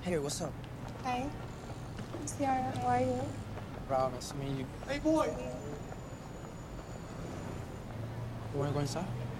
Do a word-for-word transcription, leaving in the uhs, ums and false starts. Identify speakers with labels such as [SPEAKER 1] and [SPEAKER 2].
[SPEAKER 1] Hey, what's up?
[SPEAKER 2] Hi, I'm Ciara. How are you?
[SPEAKER 1] Proud, nice to meet you.
[SPEAKER 3] Hey, boy.
[SPEAKER 1] You wanna go inside?